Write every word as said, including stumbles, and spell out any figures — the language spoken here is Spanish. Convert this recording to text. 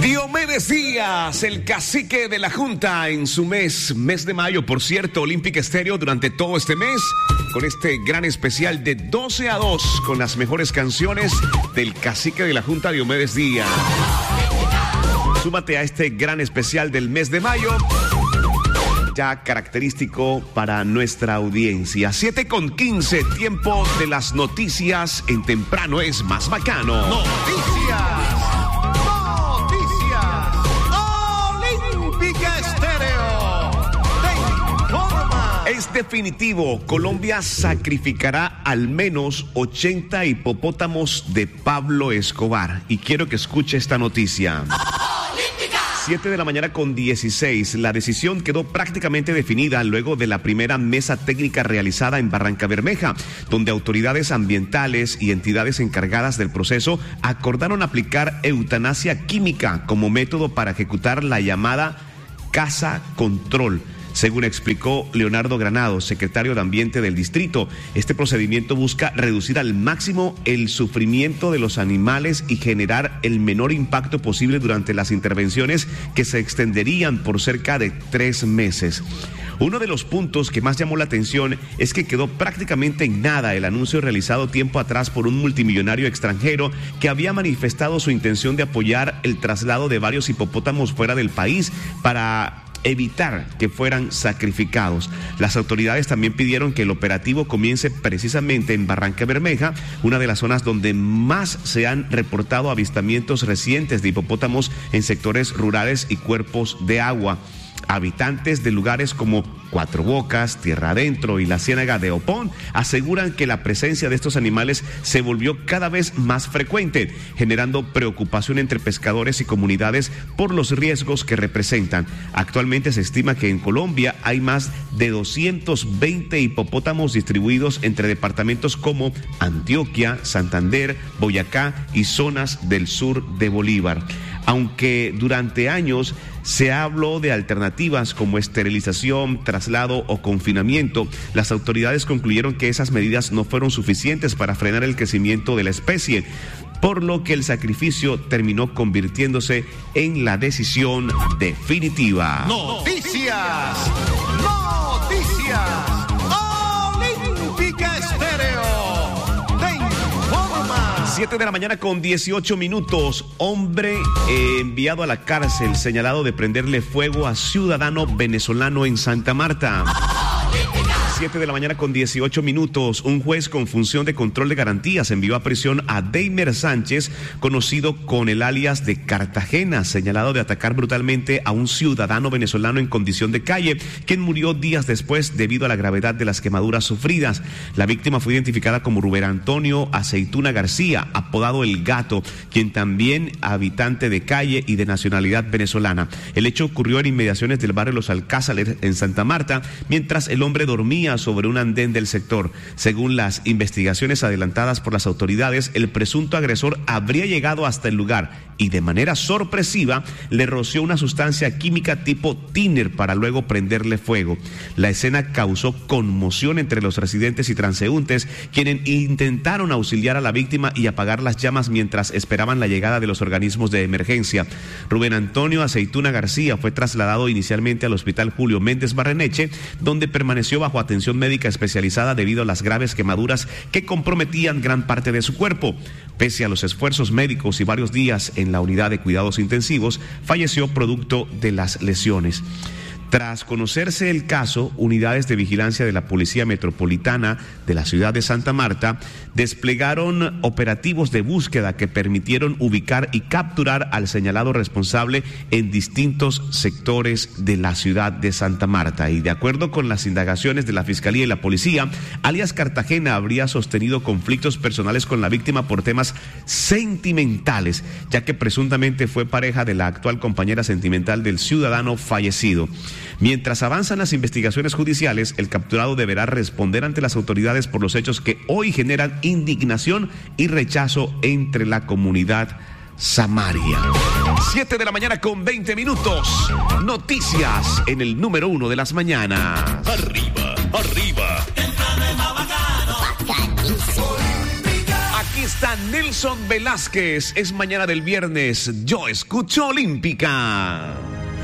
Diomedes Díaz, el cacique de la Junta en su mes, mes de mayo, por cierto, Olympic Estéreo durante todo este mes, con este gran especial de doce a dos, con las mejores canciones del cacique de la Junta, Diomedes Díaz. Súmate a este gran especial del mes de mayo, ya característico para nuestra audiencia. siete con quince, tiempo de las noticias en Temprano es Más Bacano. Noticias. Es definitivo, Colombia sacrificará al menos ochenta hipopótamos de Pablo Escobar. Y quiero que escuche esta noticia. siete de la mañana con dieciséis. La decisión quedó prácticamente definida luego de la primera mesa técnica realizada en Barrancabermeja, donde autoridades ambientales y entidades encargadas del proceso acordaron aplicar eutanasia química como método para ejecutar la llamada caza control. Según explicó Leonardo Granados, secretario de Ambiente del distrito, este procedimiento busca reducir al máximo el sufrimiento de los animales y generar el menor impacto posible durante las intervenciones que se extenderían por cerca de tres meses. Uno de los puntos que más llamó la atención es que quedó prácticamente en nada el anuncio realizado tiempo atrás por un multimillonario extranjero que había manifestado su intención de apoyar el traslado de varios hipopótamos fuera del país para evitar que fueran sacrificados. Las autoridades también pidieron que el operativo comience precisamente en Barrancabermeja, una de las zonas donde más se han reportado avistamientos recientes de hipopótamos en sectores rurales y cuerpos de agua. Habitantes de lugares como Cuatro Bocas, Tierra Adentro y la Ciénaga de Opón aseguran que la presencia de estos animales se volvió cada vez más frecuente, generando preocupación entre pescadores y comunidades por los riesgos que representan. Actualmente se estima que en Colombia hay más de doscientos veinte hipopótamos distribuidos entre departamentos como Antioquia, Santander, Boyacá y zonas del sur de Bolívar. Aunque durante años se habló de alternativas como esterilización, traslado o confinamiento, las autoridades concluyeron que esas medidas no fueron suficientes para frenar el crecimiento de la especie, por lo que el sacrificio terminó convirtiéndose en la decisión definitiva. Noticias, noticias, Olímpica Estéreo. siete de la mañana con dieciocho minutos. Hombre eh, enviado a la cárcel señalado de prenderle fuego a ciudadano venezolano en Santa Marta. siete de la mañana con dieciocho minutos. Un juez con función de control de garantías envió a prisión a Deimer Sánchez, conocido con el alias de Cartagena, señalado de atacar brutalmente a un ciudadano venezolano en condición de calle, quien murió días después debido a la gravedad de las quemaduras sufridas. La víctima fue identificada como Rubén Antonio Aceituna García, apodado El Gato, quien también habitante de calle y de nacionalidad venezolana. El hecho ocurrió en inmediaciones del barrio Los Alcázares en Santa Marta, mientras el hombre dormía sobre un andén del sector. Según las investigaciones adelantadas por las autoridades, el presunto agresor habría llegado hasta el lugar y de manera sorpresiva le roció una sustancia química tipo thinner para luego prenderle fuego. La escena causó conmoción entre los residentes y transeúntes, quienes intentaron auxiliar a la víctima y apagar las llamas mientras esperaban la llegada de los organismos de emergencia. Rubén Antonio Aceituna García fue trasladado inicialmente al Hospital Julio Méndez Barreneche, donde permaneció bajo atención médica especializada debido a las graves quemaduras que comprometían gran parte de su cuerpo. Pese a los esfuerzos médicos y varios días en la unidad de cuidados intensivos, falleció producto de las lesiones. Tras conocerse el caso, unidades de vigilancia de la Policía Metropolitana de la ciudad de Santa Marta desplegaron operativos de búsqueda que permitieron ubicar y capturar al señalado responsable en distintos sectores de la ciudad de Santa Marta. Y de acuerdo con las indagaciones de la Fiscalía y la Policía, alias Cartagena habría sostenido conflictos personales con la víctima por temas sentimentales, ya que presuntamente fue pareja de la actual compañera sentimental del ciudadano fallecido. Mientras avanzan las investigaciones judiciales, el capturado deberá responder ante las autoridades por los hechos que hoy generan indignación y rechazo entre la comunidad samaria. siete de la mañana con veinte minutos. Noticias en el número uno de las mañanas. Arriba, arriba. Aquí Aquí está Nelson Velázquez. Es mañana del viernes. Yo escucho Olímpica.